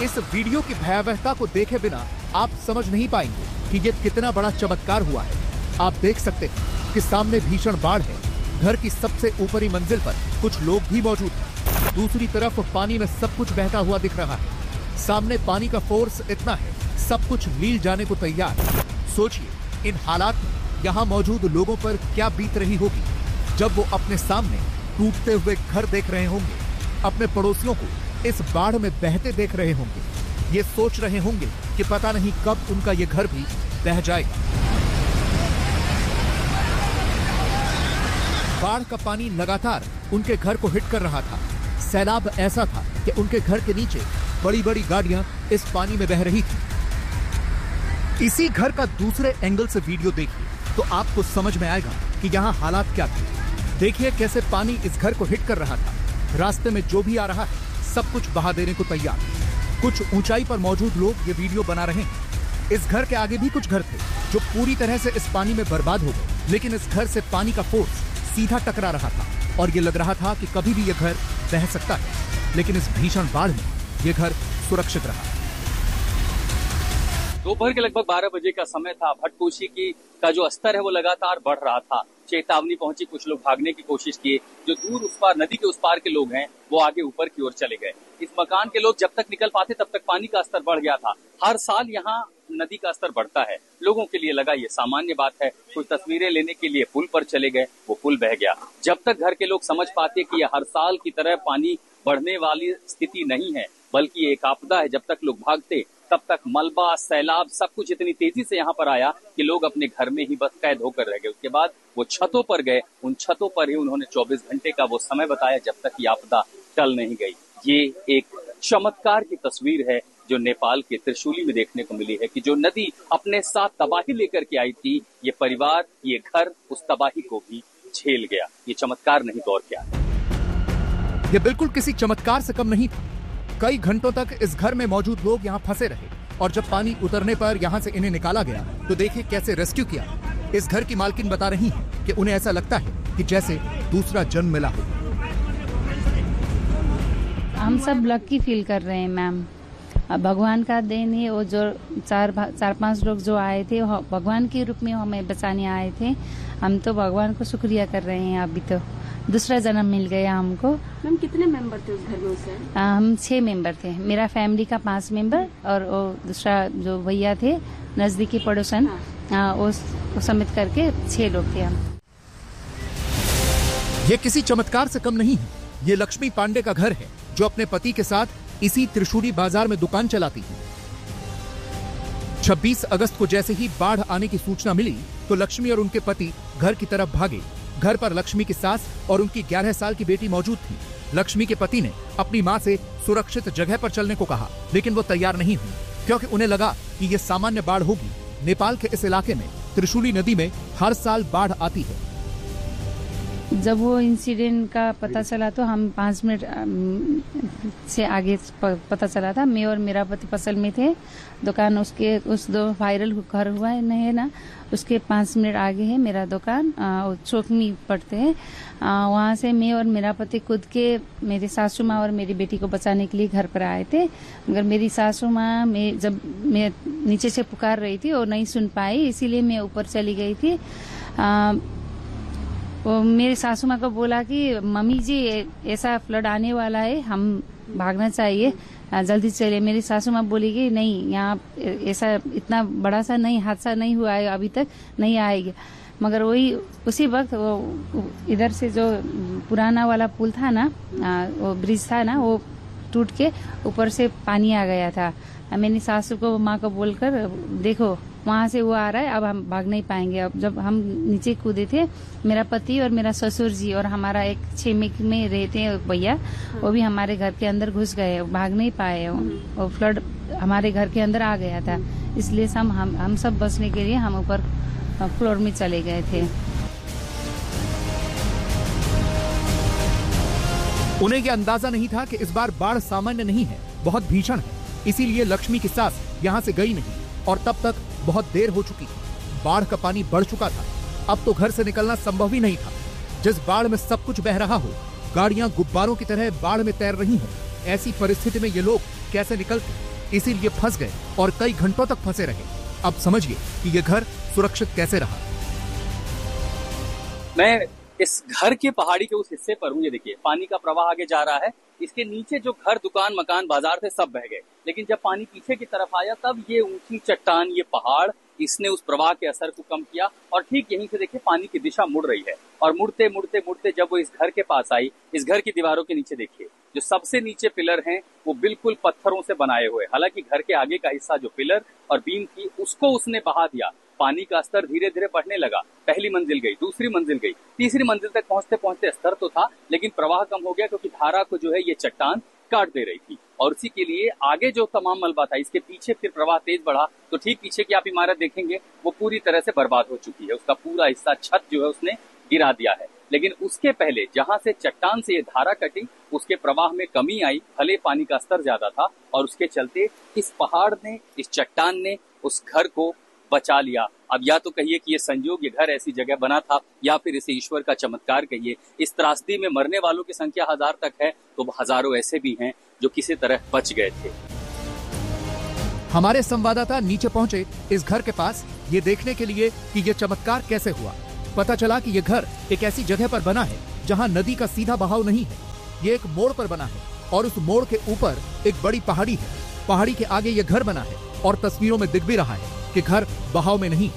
इस वीडियो की भयावहता को देखे बिना आप समझ नहीं पाएंगे कि ये कितना बड़ा चमत्कार हुआ है। आप देख सकते हैं कि सामने भीषण बाढ़ है। घर की सबसे ऊपरी मंजिल पर कुछ लोग भी मौजूद हैं। दूसरी तरफ पानी में सब कुछ बहता हुआ दिख रहा है। सामने पानी का फोर्स इतना है, सब कुछ लील जाने को तैयार। सोचिए इन हालात में यहाँ मौजूद लोगों पर क्या बीत रही होगी जब वो अपने सामने टूटते हुए घर देख रहे होंगे, अपने पड़ोसियों को इस बाढ़ में बहते देख रहे होंगे। ये सोच रहे होंगे कि पता नहीं कब उनका ये घर भी बह जाएगा। बाढ़ का पानी लगातार उनके घर को हिट कर रहा था। सैलाब ऐसा था कि उनके घर के नीचे बड़ी बड़ी गाड़ियां इस पानी में बह रही थी। इसी घर का दूसरे एंगल से वीडियो देखिए तो आपको समझ में आएगा कि यहाँ हालात क्या थे। देखिए कैसे पानी इस घर को हिट कर रहा था। रास्ते में जो भी आ रहा है सब कुछ बहा देने को तैयार। कुछ ऊंचाई पर मौजूद लोग ये वीडियो बना रहे हैं। इस घर के आगे भी कुछ घर थे जो पूरी तरह से इस पानी में बर्बाद हो गए, लेकिन इस घर से पानी का फोर्स सीधा टकरा रहा था और ये लग रहा था कि कभी भी ये घर बह सकता है। लेकिन इस भीषण बाढ़ में ये घर सुरक्षित रहा। दोपहर के लगभग 12 बजे का समय था। भटकोशी का जो स्तर है वो लगातार बढ़ रहा था। चेतावनी पहुंची, कुछ लोग भागने की कोशिश किए। जो दूर उस पार नदी के उस पार के लोग हैं वो आगे ऊपर की ओर चले गए। इस मकान के लोग जब तक निकल पाते तब तक पानी का स्तर बढ़ गया था। हर साल यहाँ नदी का स्तर बढ़ता है। लोगों के लिए लगा ये सामान्य बात है। कुछ तस्वीरें लेने के लिए पुल पर चले गए, वो पुल बह गया। जब तक घर के लोग समझ पाते कि ये हर साल की तरह पानी बढ़ने वाली स्थिति नहीं है बल्कि एक आपदा है, जब तक लोग भागते तब तक मलबा, सैलाब सब कुछ इतनी तेजी से यहाँ पर आया कि लोग अपने घर में ही बस कैद होकर रह गए। उसके बाद वो छतों पर गए। उन छतों पर ही उन्होंने 24 घंटे का वो समय बताया जब तक ये आपदा टल नहीं गई। ये एक चमत्कार की तस्वीर है जो नेपाल के त्रिशूली में देखने को मिली है कि जो नदी अपने साथ तबाही लेकर के आई थी, ये परिवार, ये घर उस तबाही को भी झेल गया। ये चमत्कार नहीं तो और क्या है। ये बिल्कुल किसी चमत्कार से कम नहीं था। कई घंटों तक इस घर में मौजूद लोग यहाँ फंसे रहे और जब पानी उतरने पर यहाँ से इन्हें निकाला गया तो देखिए कैसे रेस्क्यू किया। इस घर की मालकिन बता रही हैं कि उन्हें ऐसा लगता है कि जैसे दूसरा जन्म मिला हो। हम सब लकी फील कर रहे हैं मैम। भगवान का देन है। वो जो चार पांच लोग जो आए थे भगवान के रूप में हमें बचाने आए थे। हम तो भगवान को शुक्रिया कर रहे हैं। अभी तो दूसरा जन्म मिल गया हमको। मैम कितने मेंबर थे उस घर में उस टाइम? हम 6 मेंबर थे। मेरा फैमिली का 5 मेंबर और वो दूसरा जो भैया थे नजदीकी पड़ोसन, वो समेत करके 6 लोग थे हम। ये किसी चमत्कार से कम नहीं है। ये लक्ष्मी पांडे का घर है जो अपने पति के साथ इसी त्रिशूली बाजार में दुकान चलाती है। 26 अगस्त को जैसे ही बाढ़ आने की सूचना मिली तो लक्ष्मी और उनके पति घर की तरफ भागे। घर पर लक्ष्मी की सास और उनकी 11 साल की बेटी मौजूद थी। लक्ष्मी के पति ने अपनी मां से सुरक्षित जगह पर चलने को कहा, लेकिन वो तैयार नहीं हुई क्योंकि उन्हें लगा कि ये सामान्य बाढ़ होगी। नेपाल के इस इलाके में त्रिशूली नदी में हर साल बाढ़ आती है। जब वो इंसिडेंट का पता चला तो हम 5 मिनट से आगे पता चला था। मैं और मेरा पति फसल में थे। दुकान उसके उस दो वायरल घर हुआ है ना, उसके 5 मिनट आगे है मेरा दुकान। चौक में पड़ते हैं। वहाँ से मैं और मेरा पति कूद के मेरी सासू माँ और मेरी बेटी को बचाने के लिए घर पर आए थे। मगर मेरी सासू माँ जब मैं नीचे से पुकार रही थी और नहीं सुन पाई, इसीलिए मैं ऊपर चली गई थी। वो मेरी सासू माँ को बोला कि मम्मी जी ऐसा फ्लड आने वाला है, हम भागना चाहिए, जल्दी चलिए। मेरी सासू माँ बोली कि नहीं, यहाँ ऐसा इतना बड़ा सा नहीं हादसा नहीं हुआ है, अभी तक नहीं आएगा। मगर वही उसी वक्त वो इधर से जो पुराना वाला पुल था ना, वो ब्रिज था ना, वो टूट के ऊपर से पानी आ गया था। मैंने सासू को माँ को बोलकर देखो वहाँ से वो आ रहा है, अब हम भाग नहीं पाएंगे। अब जब हम नीचे कूदे थे, मेरा पति और मेरा ससुर जी और हमारा एक 6 में रहते हैं भैया, वो भी हमारे घर के अंदर घुस गए, भाग नहीं पाए। वो फ्लड हमारे घर के अंदर आ गया था, इसलिए हम सब बचने के लिए हम ऊपर फ्लोर में चले गए थे। उन्हें यह अंदाजा नहीं था कि इस बार बाढ़ सामान्य नहीं है, बहुत भीषण है। इसीलिए लक्ष्मी की सास यहाँ से गई नहीं और तब तक बहुत देर हो चुकी थी। बाढ़ का पानी बढ़ चुका था। अब तो घर से निकलना संभव ही नहीं था। जिस बाढ़ में सब कुछ बह रहा हो, गाड़ियां गुब्बारों की तरह बाढ़ में तैर रही हों, ऐसी परिस्थिति में ये लोग कैसे निकलते? इसीलिए फंस गए और कई घंटों तक फंसे रहे। अब समझिए कि ये घर सुरक्षित कैसे रहा। मैं इस घर के पहाड़ी के उस हिस्से पर हूँ। ये देखिए पानी का प्रवाह आगे जा रहा है। इसके नीचे जो घर, दुकान, मकान, बाजार थे सब बह गए, लेकिन जब पानी पीछे की तरफ आया तब ये ऊंची चट्टान, ये पहाड़, इसने उस प्रवाह के असर को कम किया और ठीक यहीं से देखिए पानी की दिशा मुड़ रही है। और मुड़ते मुड़ते मुड़ते जब वो इस घर के पास आई, इस घर की दीवारों के नीचे देखिए जो सबसे नीचे पिलर हैं वो बिल्कुल पत्थरों से बनाए हुए। हालांकि घर के आगे का हिस्सा जो पिलर और बीम थी उसको उसने बहा दिया। पानी का स्तर धीरे धीरे बढ़ने लगा। पहली मंजिल गई, दूसरी मंजिल गई, तीसरी मंजिल तक पहुंचते पहुंचते स्तर तो था लेकिन प्रवाह कम हो गया क्योंकि धारा को जो है ये चट्टान काट दे रही थी। और उसी के लिए आगे जो तमाम मलबा था, इसके पीछे फिर प्रवाह तेज बढ़ा तो ठीक पीछे की आप इमारत देखेंगे वो पूरी तरह से बर्बाद हो चुकी है। उसका पूरा हिस्सा, छत जो है उसने गिरा दिया है। लेकिन उसके पहले जहां से चट्टान से ये धारा कटी उसके प्रवाह में कमी आई। भले पानी का स्तर ज्यादा था और उसके चलते इस पहाड़ ने, इस चट्टान ने उस घर को बचा लिया। अब या तो कहिए कि ये संयोग, ये घर ऐसी जगह बना था, या फिर इसे ईश्वर का चमत्कार कहिए। इस त्रासदी में मरने वालों की संख्या 1000 तक है तो हजारों ऐसे भी हैं जो किसी तरह बच गए थे। हमारे संवाददाता नीचे पहुंचे इस घर के पास ये देखने के लिए कि ये चमत्कार कैसे हुआ। पता चला कि ये घर एक ऐसी जगह पर बना है जहां नदी का सीधा बहाव नहीं है। ये एक मोड़ पर बना है और उस मोड़ के ऊपर एक बड़ी पहाड़ी है। पहाड़ी के आगे ये घर बना है और तस्वीरों में दिख भी रहा है कि घर बहाव में नहीं।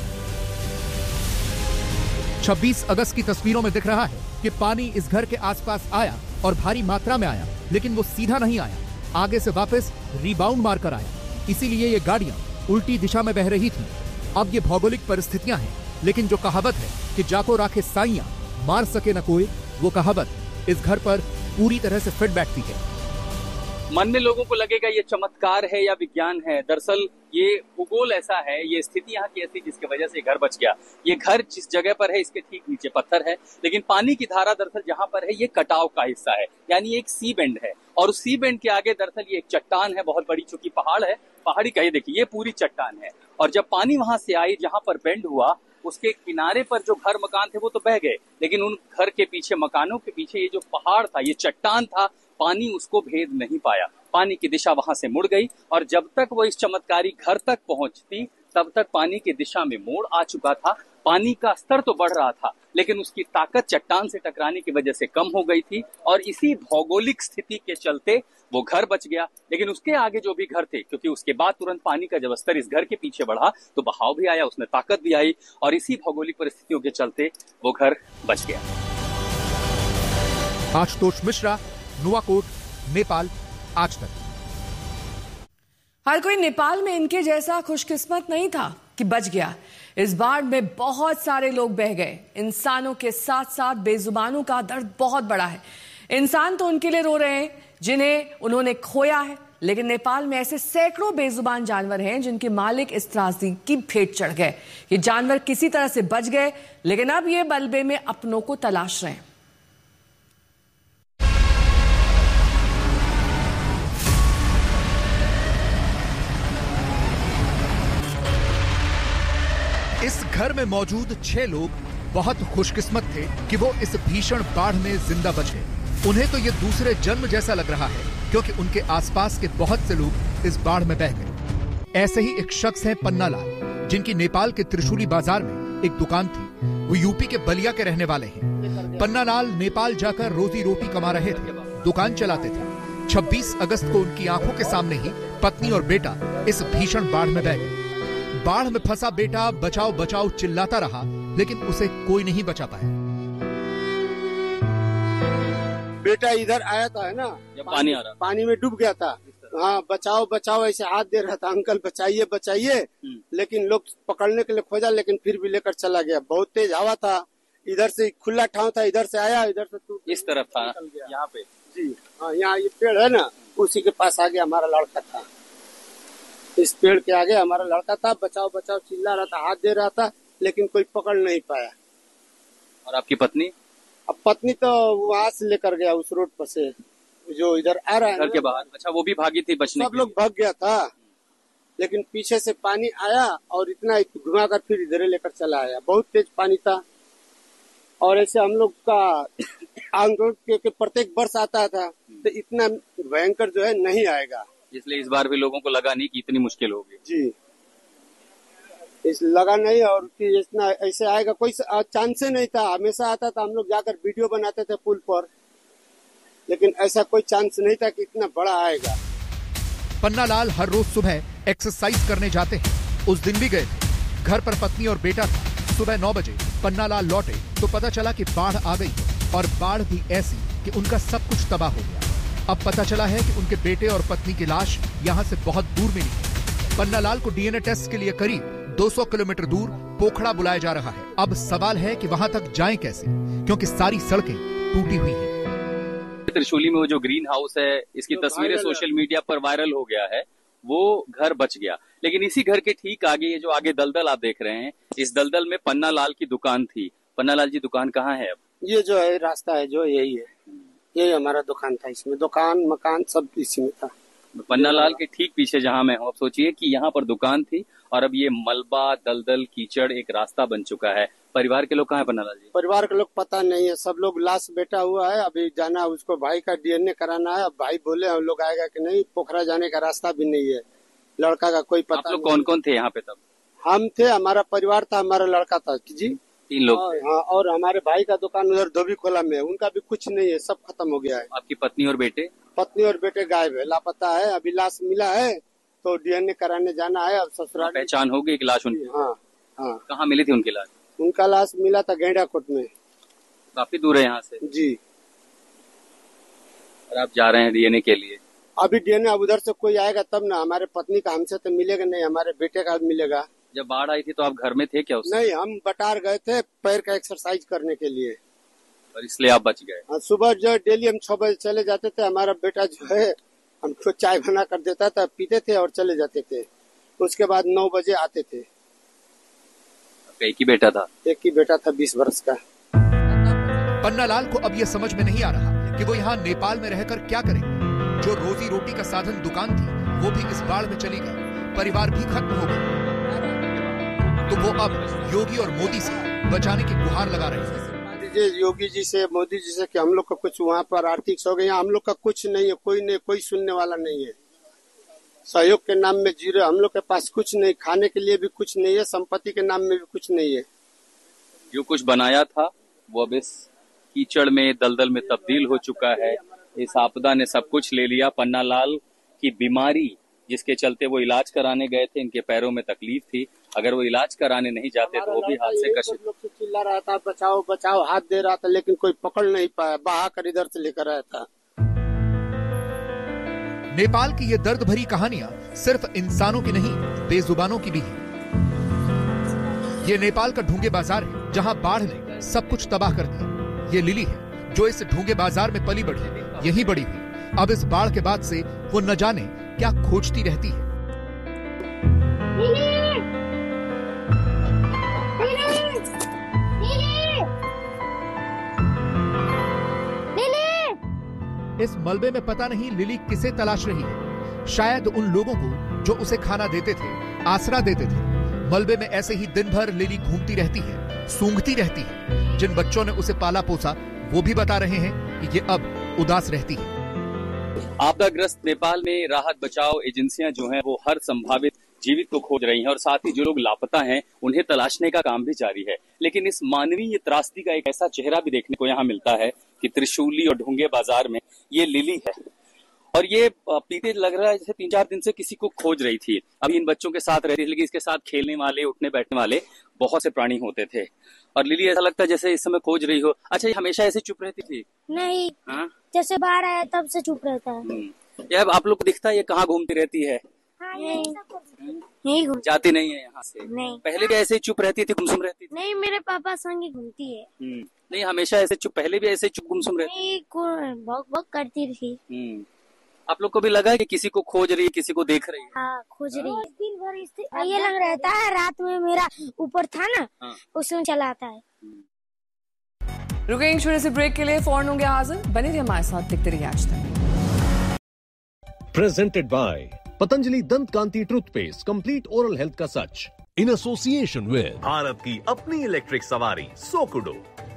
26 अगस्त की तस्वीरों में दिख रहा है कि पानी इस घर के आसपास आया और भारी मात्रा में आया, लेकिन वो सीधा नहीं आया, आगे से वापस रिबाउंड मारकर आया। इसीलिए ये गाड़ियां उल्टी दिशा में बह रही थी। अब ये भौगोलिक परिस्थितियां हैं, लेकिन जो कहावत है कि जाको राखे साइयां मार सके न कोई, वो कहावत इस घर पर पूरी तरह से फिट बैठती है। मन में लोगों को लगेगा ये चमत्कार है या विज्ञान है। दरअसल ये भूगोल ऐसा है, ये स्थिति यहाँ की ऐसी जिसकी वजह से ये घर बच गया। ये घर जिस जगह पर है इसके ठीक नीचे पत्थर है, लेकिन पानी की धारा दरअसल जहाँ पर है ये कटाव का हिस्सा है, यानी एक सी बेंड है। और उस सी बेंड के आगे दरअसल ये एक चट्टान है बहुत बड़ी, चूंकि पहाड़ है, पहाड़ी का ये देखिए ये पूरी चट्टान है। और जब पानी वहां से आई जहां पर बेंड हुआ उसके किनारे पर जो घर मकान थे वो तो बह गए, लेकिन उन घर के पीछे, मकानों के पीछे ये जो पहाड़ था, ये चट्टान था, पानी उसको भेद नहीं पाया। पानी की दिशा वहां से मुड़ गई और जब तक वो इस चमत्कारी घर तक पहुंचती तब तक पानी की दिशा में मोड़ आ चुका था। पानी का स्तर तो बढ़ रहा था लेकिन उसकी ताकत चट्टान से टकराने की वजह से कम हो गई थी और इसी भौगोलिक स्थिति के चलते वो घर बच गया। लेकिन उसके आगे जो भी घर थे, क्योंकि उसके बाद तुरंत पानी का जब स्तर इस घर के पीछे बढ़ा तो बहाव भी आया, उसमें ताकत भी आई और इसी भौगोलिक परिस्थितियों के चलते वो घर बच गया। आशुतोष मिश्रा, नुआकोट, नेपाल, आज तक। हर कोई नेपाल में इनके जैसा खुशकिस्मत नहीं था कि बच गया। इस बाढ़ में बहुत सारे लोग बह गए। इंसानों के साथ साथ बेजुबानों का दर्द बहुत बड़ा है। इंसान तो उनके लिए रो रहे हैं जिन्हें उन्होंने खोया है, लेकिन नेपाल में ऐसे सैकड़ों बेजुबान जानवर हैं जिनके मालिक इस त्रासदी की भेंट चढ़ गए। ये जानवर किसी तरह से बच गए, लेकिन अब ये मलबे में अपनों को तलाश रहे हैं। इस घर में मौजूद 6 लोग बहुत खुशकिस्मत थे कि वो इस भीषण बाढ़ में जिंदा बच गए। उन्हें तो ये दूसरे जन्म जैसा लग रहा है क्योंकि उनके आसपास के बहुत से लोग इस बाढ़ में बह गए। ऐसे ही एक शख्स है पन्ना लाल, जिनकी नेपाल के त्रिशूली बाजार में एक दुकान थी। वो यूपी के बलिया के रहने वाले हैं। पन्ना लाल नेपाल जाकर रोजी रोटी कमा रहे थे, दुकान चलाते थे। 26 अगस्त को उनकी आंखों के सामने ही पत्नी और बेटा इस भीषण बाढ़ में बह गए। बाढ़ में फंसा बेटा बचाओ बचाओ चिल्लाता रहा, लेकिन उसे कोई नहीं बचा पाया। बेटा इधर आया था, है ना, जब पानी आ रहा, पानी में डूब गया था। हाँ, बचाओ बचाओ ऐसे हाथ दे रहा था, अंकल बचाइए बचाइए, लेकिन लोग पकड़ने के लिए खोजा, लेकिन फिर भी लेकर चला गया। बहुत तेज हवा था, इधर से खुला ठाव था, इधर से आया, इधर से इस तरफ था, यहाँ पे जी। हाँ, यहाँ ये पेड़ है ना, उसी के पास आगे हमारा लड़का था। इस पेड़ के आगे हमारा लड़का था, बचाओ बचाओ चिल्ला रहा था, हाथ दे रहा था, लेकिन कोई पकड़ नहीं पाया। और आपकी पत्नी? अब पत्नी तो वहां से लेकर गया, उस रोड पर से जो इधर आ रहा है घर के बाहर। अच्छा, वो भी भागी थी बचने? सब लोग भाग गया था, लेकिन पीछे से पानी आया और इतना घुमाकर फिर इधर लेकर चला आया। बहुत तेज पानी था और ऐसे हम लोग का आंगन के प्रत्येक वर्ष आता था तो इतना भयंकर जो है नहीं आएगा। इसलिए इस बार भी लोगों को लगा नहीं कि इतनी मुश्किल होगी। जी, इस लगा नहीं, और कि इतना ऐसे आएगा कोई चांस नहीं था। हमेशा आता था, हम लोग जाकर वीडियो बनाते थे पुल पर, लेकिन ऐसा कोई चांस नहीं था कि इतना बड़ा आएगा। पन्नालाल हर रोज सुबह एक्सरसाइज करने जाते हैं। उस दिन भी गए थे। घर पर पत्नी और बेटा था। सुबह 9 बजे पन्नालाल लौटे तो पता चला कि बाढ़ आ गई, और बाढ़ भी ऐसी कि उनका सब कुछ तबाह हो गया। अब पता चला है कि उनके बेटे और पत्नी की लाश यहाँ से बहुत दूर मिली है। पन्नालाल को डीएनए टेस्ट के लिए करीब 200 किलोमीटर दूर पोखड़ा बुलाया जा रहा है। अब सवाल है कि वहां तक जाएं कैसे, क्योंकि सारी सड़कें टूटी हुई हैं। त्रिशूली में वो जो ग्रीन हाउस है, इसकी तस्वीरें सोशल मीडिया पर वायरल हो गया है। वो घर बच गया, लेकिन इसी घर के ठीक आगे ये जो आगे दलदल आप देख रहे हैं, इस दलदल में पन्नालाल की दुकान थी। पन्नालाल जी दुकान कहाँ है अब? ये जो है रास्ता है जो यही है, यही हमारा दुकान था। इसमें दुकान मकान सब इसी में था। पन्नालाल के ठीक पीछे जहाँ मैं हूँ, अब सोचिए कि यहाँ पर दुकान थी और अब ये मलबा, दलदल, कीचड़ एक रास्ता बन चुका है। परिवार के लोग कहाँ है पन्नालाल जी? परिवार के लोग पता नहीं है, सब लोग लाश बैठा हुआ है। अभी जाना उसको भाई का डीएनए कराना है। अब भाई बोले हम लोग आएगा कि नहीं, पोखरा जाने का रास्ता भी नहीं है। लड़का का कोई पता आप लोग कौन कौन थे यहाँ पे तब? हम थे, हमारा परिवार था, हमारा लड़का था जी, 3 लोग। हाँ, और हमारे भाई का दुकान उधर धोबी खोला में है, उनका भी कुछ नहीं है, सब खत्म हो गया है। आपकी पत्नी और बेटे? पत्नी और बेटे गायब है, लापता है। अभी लाश मिला है तो डीएनए कराने जाना है। अब ससुराल पहचान होगी एक लाश उनकी? हाँ हाँ। कहाँ मिली थी उनकी लाश? उनका लाश मिला था गेंडाकोट में। काफी दूर है यहाँ से जी। और आप जा रहे हैं डीएनए के लिए? अभी डीएनए अब उधर से कोई आएगा तब ना। हमारे पत्नी का हमसे तो मिलेगा नहीं, हमारे बेटे का मिलेगा। जब बाढ़ आई थी तो आप घर में थे क्या उस? नहीं, हम बटार गए थे पैर का एक्सरसाइज करने के लिए, और इसलिए आप बच गए। सुबह जो डेली हम 6 बजे चले जाते थे। हमारा बेटा जो है हमको चाय बना कर देता था, पीते थे और चले जाते थे। उसके बाद 9 बजे आते थे। एक ही बेटा था? एक ही बेटा था, 20 वर्ष का। पन्नालाल को अब यह समझ में नहीं आ रहा कि वो यहाँ नेपाल में रहकर क्या करेंगे। जो रोजी रोटी का साधन दुकान थी, वो भी इस बाढ़ में चली गई। परिवार भी खत्म हो गया। तो वो अब योगी और मोदी से बचाने की गुहार लगा रहे हैं। योगी जी से, मोदी जी से कि हम लोग का कुछ वहाँ पर आर्थिक सहयोग, यहाँ हम लोग का कुछ नहीं है, कोई नहीं, कोई सुनने वाला नहीं है। सहयोग के नाम में जीरो, हम लोग के पास कुछ नहीं, खाने के लिए भी कुछ नहीं है, संपत्ति के नाम में भी कुछ नहीं है। जो कुछ बनाया था वो अब इस कीचड़ में, दलदल में तब्दील हो चुका है। इस आपदा ने सब कुछ ले लिया। पन्नालाल की बीमारी, जिसके चलते वो इलाज कराने गए थे, इनके पैरों में तकलीफ थी। अगर वो इलाज कराने नहीं जाते तो वो भी हाथ से कश लोग चिल्ला रहा था, बचाओ बचाओ, हाथ दे रहा था, लेकिन कोई पकड़ नहीं पाया। बहा कर इधर से लेकर आया था। नेपाल की ये दर्द भरी कहानियां सिर्फ इंसानों की नहीं, बेजुबानों की भी है। ये नेपाल का ढूंगे बाजार है, जहां बाढ़ ने सब कुछ तबाह कर दिया। ये लिली है जो इस ढूंगे बाजार में पली बढ़ी, यही बड़ी हुई। अब इस बाढ़ के बाद से वो न जाने क्या खोजती रहती है। इस मलबे में पता नहीं लिली किसे तलाश रही है। शायद उन लोगों को जो उसे खाना देते थे, आसरा देते थे। मलबे में ऐसे ही दिन भर लिली घूमती रहती है, सूंघती रहती है। जिन बच्चों ने उसे पाला पोसा वो भी बता रहे हैं कि ये अब उदास रहती है। आपदाग्रस्त नेपाल में राहत बचाव एजेंसियां जो हैं वो हर संभावित जीवित को खोज रही हैं, और साथ ही जो लोग लापता हैं उन्हें तलाशने का काम भी जारी है। लेकिन इस मानवीय त्रासदी का एक ऐसा चेहरा भी देखने को यहाँ मिलता है कि त्रिशूली और ढूंगे बाजार में ये लिली है, और ये पीते लग रहा है जैसे 3-4 दिन से किसी को खोज रही थी। अभी इन बच्चों के साथ रहती थी, लेकिन इसके साथ खेलने वाले, उठने बैठने वाले बहुत से प्राणी होते थे, और लिली ऐसा लगता है जैसे इस समय खोज रही हो। अच्छा, ये हमेशा ऐसे चुप रहती थी? नहीं, जैसे बाहर आया तब से चुप रहता है। ये अब आप लोग को दिखता है ये कहाँ घूमती रहती है? नहीं जाती नहीं है यहाँ से? नहीं। पहले भी ऐसे ही चुप रहती थी, गुमसुम रहती थी? नहीं, मेरे पापा संग ही घूमती है। नहीं, हमेशा ऐसे चुप, पहले भी ऐसे चुप गुमसुम रहती? भौक करती थी। आप लोग को भी लगा है कि किसी को खोज रही है, किसी को देख रही है? हाँ, खोज रही है। दिन भर ये लग रहता है, रात में मेरा ऊपर था ना, उसमें चलाता है। रुकेंगे छोटे से ब्रेक के लिए, फौरन होंगे हाजिर। बने रहिए हमारे साथ, दिखते रहिए आज तक। Presented by पतंजलि दंत कांति टूथपेस्ट, कंप्लीट ओरल हेल्थ का सच, इन एसोसिएशन विद भारत की अपनी इलेक्ट्रिक सवारी सोकुडो।